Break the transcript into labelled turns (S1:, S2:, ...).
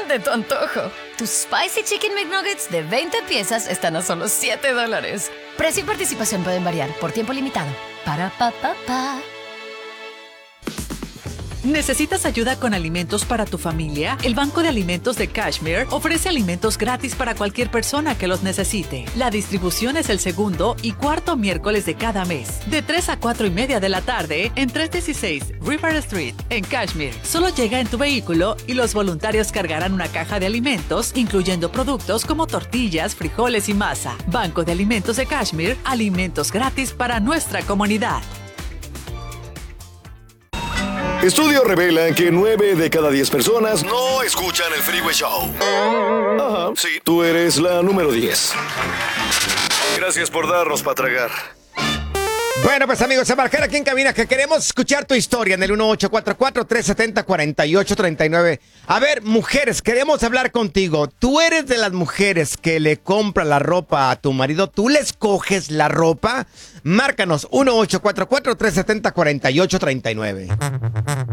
S1: de tu antojo. Tus Spicy Chicken McNuggets de 20 piezas están a solo $7. Precio y participación pueden variar por tiempo limitado. Para pa pa pa.
S2: ¿Necesitas ayuda con alimentos para tu familia? El Banco de Alimentos de Kashmir ofrece alimentos gratis para cualquier persona que los necesite. La distribución es el segundo y cuarto miércoles de cada mes, de 3 a 4 y media de la tarde, en 316 River Street, en Kashmir. Solo llega en tu vehículo y los voluntarios cargarán una caja de alimentos, incluyendo productos como tortillas, frijoles y masa. Banco de Alimentos de Kashmir, alimentos gratis para nuestra comunidad.
S3: Estudios revelan que 9 de cada 10 personas no escuchan el Freeway Show. Ajá, sí, tú eres la número 10. Gracias por darnos para tragar.
S4: Bueno, pues amigos, a marcar aquí en cabina que queremos escuchar tu historia en el 1844-370-4839. A ver, mujeres, queremos hablar contigo. Tú eres de las mujeres que le compra la ropa a tu marido. ¿Tú le escoges la ropa? Márcanos 1844-370-4839.